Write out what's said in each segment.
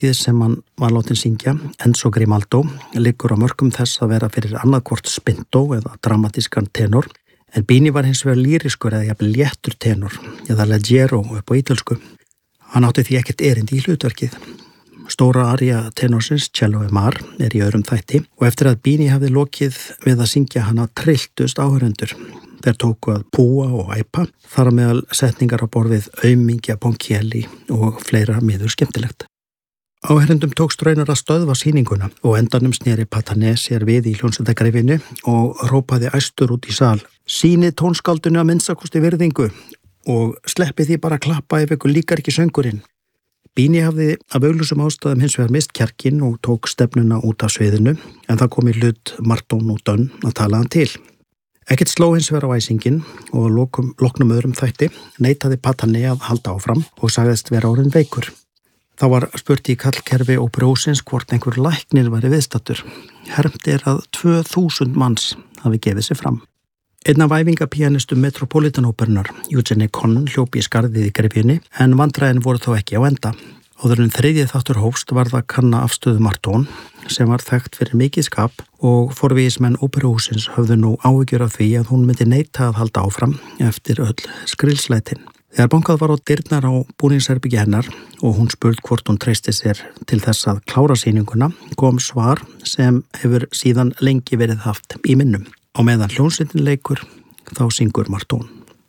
sem hann var látin syngja, Enzo Grimaldo, liggur á mörkum þess að vera fyrir annarkvort spintó eða dramatískan tenor, en Bini var hins vegar lýriskur eða jafnvel léttur tenor, eða leggero upp á ítölsku. Hann átti því ekkert erindi í hlutverkið. Stóra aría tenorsins, Cielo e Mar, í öðrum þætti og eftir að Bini hafði lokið við að syngja hana trilltust áhörendur. Þeir tóku að púa og æpa, þar á meðal setningar á borð við aumingja Ponchielli og fleira miður skemmtilegt. Áherendum tókst raunar að stöðva sýninguna og endanum sneri Patané sér við í hljómsveitargrifinu og rópaði æstur út í sal: "Sýnið tónskáldinu að minnstakosti virðingu og sleppið því bara að klappa ef ykkur líkar ekki söngurinn." Bini hafði af augljósum ástæðum hins vegar mist kjarkinn og tók stefnuna út af sviðinu, en það kom í hlut Marton og Dunn að tala hann til. Ekkert sló hins vegar á æsingin og að loknum öðrum þætti neitaði Patané að halda áfram og sagðist vera orðinn veikur. Þá var spurt í kallkerfi óperósins hvort einhver læknir væri viðstattur. Hermt að 2000 manns hafi gefið sig fram. Einn af æfingapianistum Metropolitan-óperunar, Eugene Conn, hljóp í skarðið í gryfjunni, en vandræðin voru þó ekki á enda. Áður en þriðji þáttur hófst var það kanna afstöðu Marton, sem var þekkt fyrir mikið skap og forvígismenn óperuhúsins höfðu nú áhyggjur af því að hún myndi neita að halda áfram eftir öll skrilslætin. Þegar bankað var á dyrnar á búningsherbergi hennar og hún spurð hvort hún treysti sér til þess að klára sýninguna, kom svar sem hefur síðan lengi verið haft í minnum. Á meðan hljómsveitin leikur, þá syngur Marton.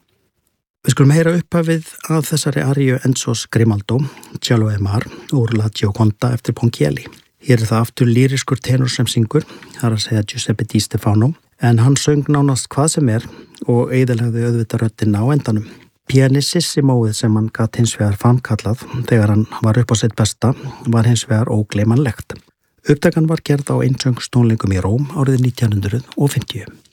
Við skulum heyra upphafið að þessari aríu Enzos Grimaldo, Cielo e Mar, úr La Gioconda eftir Ponchielli. Hér það aftur lýriskur tenor sem syngur, þar að segja Giuseppe Di Stefano, en hann söng nánast hvað sem og eyðilegði auðvitað röddina á endanum. Pianissimoið sem hann gat hins vegar framkallað þegar hann var upp á sitt besta var hins vegar ógleymanlegt. Upptakan var gerð á einsöngstónleikum í Róm árið 1950.